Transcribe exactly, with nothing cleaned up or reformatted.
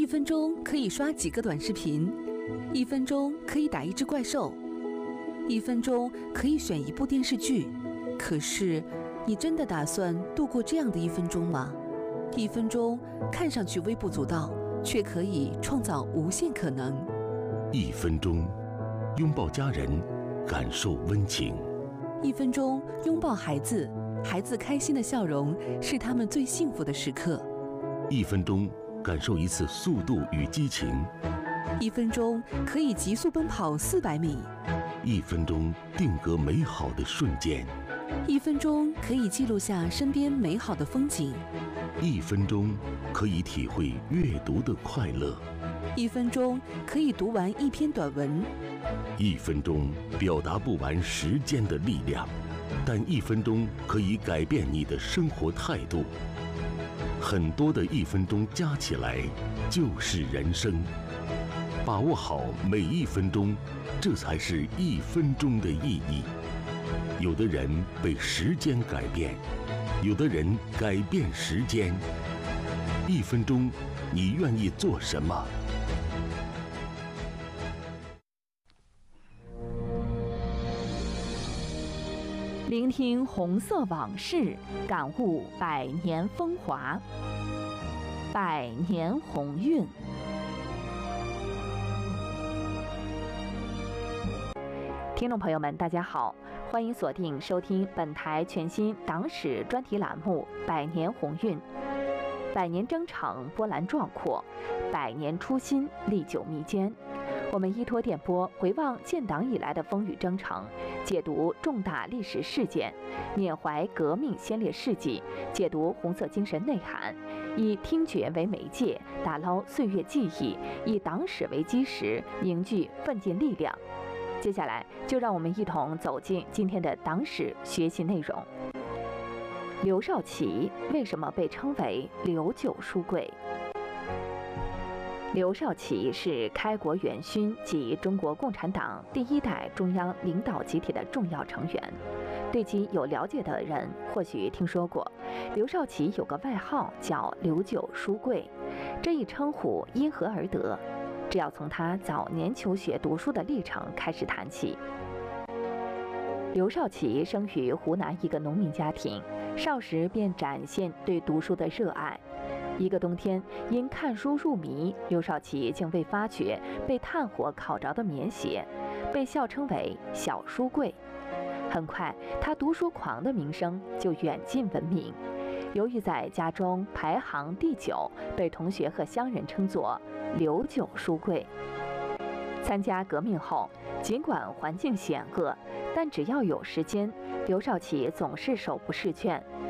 分钟可以刷几个短视频，一分钟可以打一只怪兽，一分钟可以选一部电视剧。可是，你真的打算度过这样的一分钟吗？一分钟看上去微不足道，却可以创造无限可能。 一分钟，拥抱家人，感受温情。 一分钟拥抱孩子，孩子开心的笑容是他们最幸福的时刻。 一分钟，感受一次速度与激情。 一分钟可以急速奔跑四百米。 一分钟，定格美好的瞬间。 一分钟可以记录下身边美好的风景。 一分钟可以体会阅读的快乐。 一分钟可以读完一篇短文。 一分钟表达不完时间的力量，但一分钟可以改变你的生活态度。很多的一分钟加起来就是人生。把握好每一分钟，这才是一分钟的意义。有的人被时间改变，有的人改变时间。一分钟，你愿意做什么？ 聆听红色往事，感悟百年风华。百年鸿运。听众朋友们，大家好，欢迎锁定收听本台全新党史专题栏目《百年鸿运》。百年征程波澜壮阔，百年初心历久弥坚。我们依托电波回望建党以来的风雨征程，解读重大历史事件，缅怀革命先烈事迹，解读红色精神内涵，以听觉为媒介，打捞岁月记忆，以党史为基石，凝聚奋进力量。接下来，就让我们一同走进今天的党史学习内容。刘少奇为什么被称为刘九书柜？刘少奇是开国元勋及中国共产党第一代中央领导集体的重要成员。对其有了解的人或许听说过，刘少奇有个外号叫刘九书柜，这一称呼因何而得？这要从他早年求学读书的历程开始谈起。刘少奇生于湖南一个农民家庭，少时便展现对读书的热爱。一个冬天，因看书入迷，刘少奇竟未发觉被炭火烤着的棉鞋，被笑称为小书柜。很快，他读书狂的名声就远近闻名。由于在家中排行第九，被同学和乡人称作刘九书柜。参加革命后，尽管环境险恶，但只要有时间，刘少奇总是手不释卷，